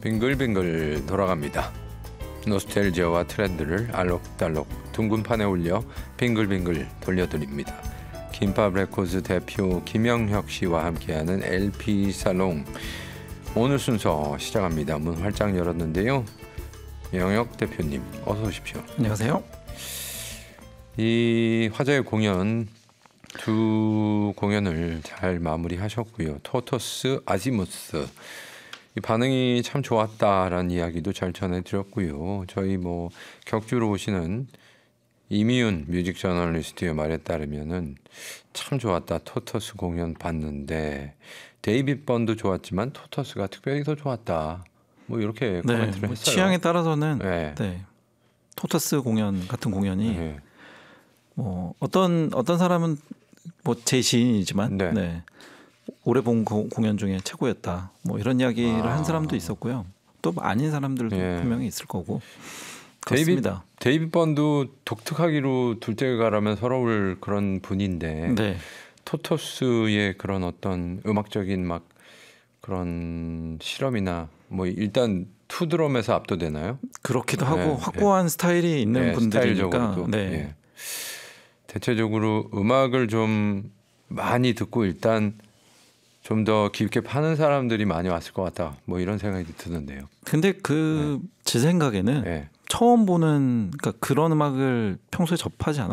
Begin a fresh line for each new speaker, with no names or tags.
빙글빙글 돌아갑니다. 노스텔지아와 트렌드를 알록달록 둥근 판에 올려 빙글빙글 돌려드립니다. 김밥 레코드 대표 김영혁 씨와 함께하는 LP 살롱, 오늘 순서 시작합니다. 문 활짝 열었는데요. 영혁 대표님 어서 오십시오.
안녕하세요.
이 화제의 공연 두 공연을 잘 마무리하셨고요. 토토스, 아지무스 이 반응이 참 좋았다라는 이야기도 잘 전해드렸고요. 저희 뭐 격주로 오시는 이미윤 뮤직 저널리스트의 말에 따르면은 참 좋았다. 토토스 공연 봤는데 데이빗 번도 좋았지만 토토스가 특별히 더 좋았다. 뭐 이렇게 코멘트를 했어요.
취향에 따라서는
네.
토토스 공연 같은 공연이
네.
뭐 어떤 사람은 뭐 제 지인이지만
네.
올해 본 공연 중에 최고였다. 뭐 이런 이야기를 한 사람도 있었고요. 또 아닌 사람들도 분명히 있을 거고. 그렇습니다.
데이빗 번도 독특하기로 둘째 가라면 서러울 그런 분인데 토토스의 그런 어떤 음악적인 막 그런 실험이나 뭐 일단 투드럼에서 압도되나요?
그렇기도 하고 확고한 스타일이 있는 분들이니까.
대체적으로 음악을 좀 많이 듣고 일단 좀 더 깊게 파는 사람들이 많이 왔을 것 같다. 뭐 이런 생각이 드는데요.
근데 제 생각에는 처음 보는, 그러니까 그런 음악을 평소에 접하지 않았